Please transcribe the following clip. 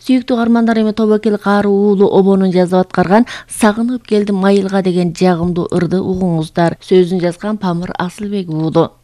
Сүйүктүү каармандар эми тобокел кааруу уулу обонун жазып аткарган "Сагынып келдим айылга" деген жагымдуу ырды угуңуздар. Сөзүн жазган Памыр Асылбек уулу.